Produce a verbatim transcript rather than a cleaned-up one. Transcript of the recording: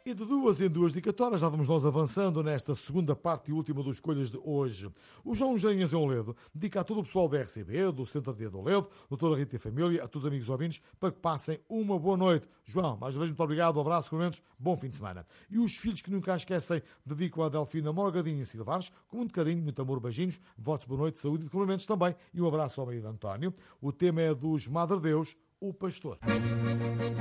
E de duas em duas dicatórias já vamos nós avançando nesta segunda parte e última dos Escolhas de hoje. O João Engenhas em Oledo dedica a todo o pessoal da R C B, do Centro de Oledo, doutora Rita e Família, a todos os amigos ouvintes, para que passem uma boa noite. João, mais uma vez, muito obrigado, um abraço, cumprimentos, bom fim de semana. E os filhos que nunca esquecem, dedicam a Delfina Morgadinho e Silvares, com muito carinho, muito amor, beijinhos, votos de boa noite, saúde e cumprimentos também, e um abraço ao marido António. O tema é dos Madre Deus, o Pastor.